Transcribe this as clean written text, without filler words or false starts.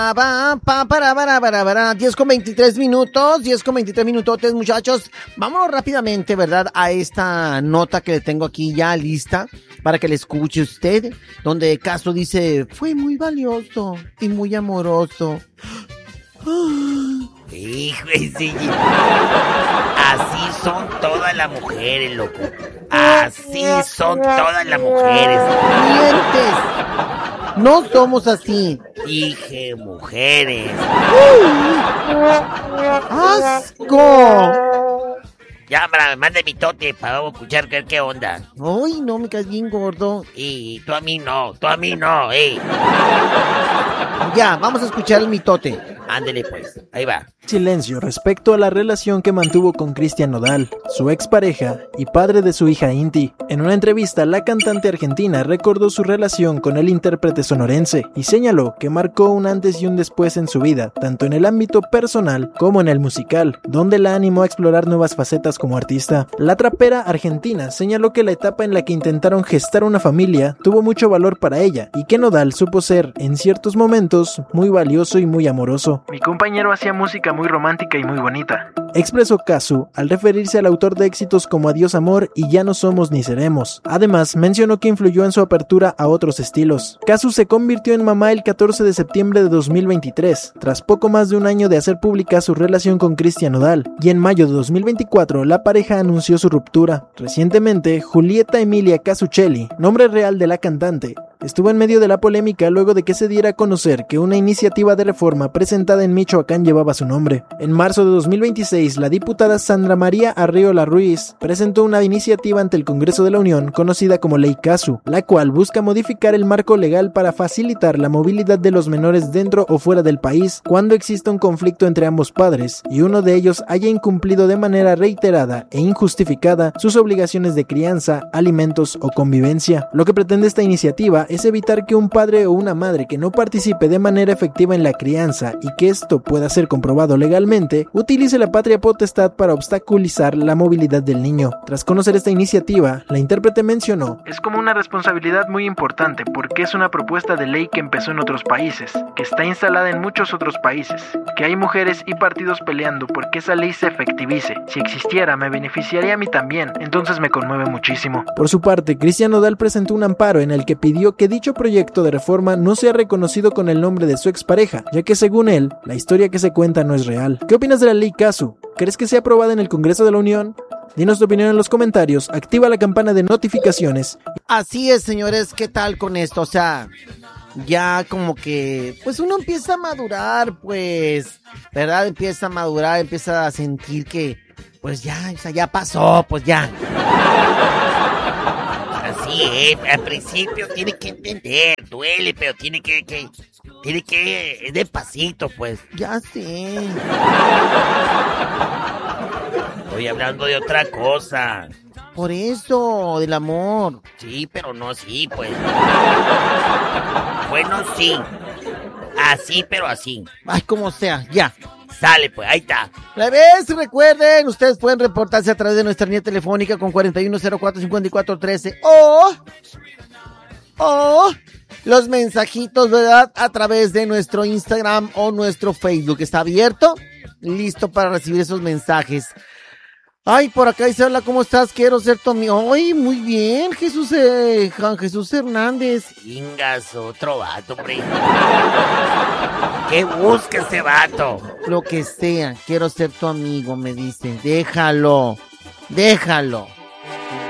Para 10 con 23 minutos, 10 con 23 minutotes, muchachos. Vámonos rápidamente, ¿verdad? A esta nota que le tengo aquí ya lista para que le escuche usted, donde Casu dice, fue muy valioso y muy amoroso. Hijo, sí. Así son todas las mujeres, loco. Así son todas las mujeres. Mientes. No somos así. Dije mujeres. ¡Asco! Ya, mande mi tote para escuchar qué onda. Ay, no, me caes bien gordo. Y tú a mí no, Ya, vamos a escuchar el mitote. Ándele pues, ahí va. Silencio respecto a la relación que mantuvo con Cristian Nodal, su expareja y padre de su hija Inti. En una entrevista, la cantante argentina recordó su relación con el intérprete sonorense y señaló que marcó un antes y un después en su vida, tanto en el ámbito personal como en el musical, donde la animó a explorar nuevas facetas como artista. La trapera argentina señaló que la etapa en la que intentaron gestar una familia tuvo mucho valor para ella y que Nodal supo ser, en ciertos momentos, muy valioso y muy amoroso. Mi compañero hacía música muy romántica y muy bonita, expresó Casu al referirse al autor de éxitos como Adiós Amor y Ya no somos ni seremos. Además, mencionó que influyó en su apertura a otros estilos. Casu se convirtió en mamá el 14 de septiembre de 2023, tras poco más de un año de hacer pública su relación con Cristian Nodal, y en mayo de 2024 la pareja anunció su ruptura. Recientemente, Julieta Emilia Casuccelli, nombre real de la cantante, estuvo en medio de la polémica luego de que se diera a conocer que una iniciativa de reforma presentada en Michoacán llevaba su nombre. En marzo de 2026, la diputada Sandra María Arriola Ruiz presentó una iniciativa ante el Congreso de la Unión conocida como Ley Casu, la cual busca modificar el marco legal para facilitar la movilidad de los menores dentro o fuera del país cuando exista un conflicto entre ambos padres y uno de ellos haya incumplido de manera reiterada e injustificada sus obligaciones de crianza, alimentos o convivencia. Lo que pretende esta iniciativa es evitar que un padre o una madre que no participe de manera efectiva en la crianza y que esto pueda ser comprobado legalmente, utilice la patria potestad para obstaculizar la movilidad del niño. Tras conocer esta iniciativa, la intérprete mencionó: es como una responsabilidad muy importante porque es una propuesta de ley que empezó en otros países, que está instalada en muchos otros países, que hay mujeres y partidos peleando porque esa ley se efectivice. Si existiera, me beneficiaría a mí también, entonces me conmueve muchísimo. Por su parte, Cristian Nodal presentó un amparo en el que pidió que dicho proyecto de reforma no sea reconocido con el nombre de su expareja, ya que según él, la historia que se cuenta no es real. ¿Qué opinas de la ley Casu? ¿Crees que sea aprobada en el Congreso de la Unión? Dinos tu opinión en los comentarios, activa la campana de notificaciones. Así es, señores, ¿qué tal con esto? O sea, ya como que, pues uno empieza a madurar, pues, ¿verdad? Empieza a madurar, empieza a sentir que, pues ya, o sea, ya pasó, pues ya. Así es, al principio tiene que entender, duele, pero tiene que despacito, pues. Ya sé. Estoy hablando de otra cosa. Por eso, del amor. Sí, pero no así, pues. Bueno, sí. Así, pero así. Ay, como sea, ya. Sale, pues, ahí está. Plebes, recuerden, ustedes pueden reportarse a través de nuestra línea telefónica con 4104-5413 o los mensajitos, ¿verdad? A través de nuestro Instagram o nuestro Facebook. ¿Está abierto? Listo para recibir esos mensajes. Ay, por acá dice: hola, ¿cómo estás? Quiero ser tu amigo. Ay, muy bien, Juan Jesús Hernández. Chingas, otro vato, hombre. ¿Qué busca ese vato? Lo que sea, quiero ser tu amigo, me dice. Déjalo.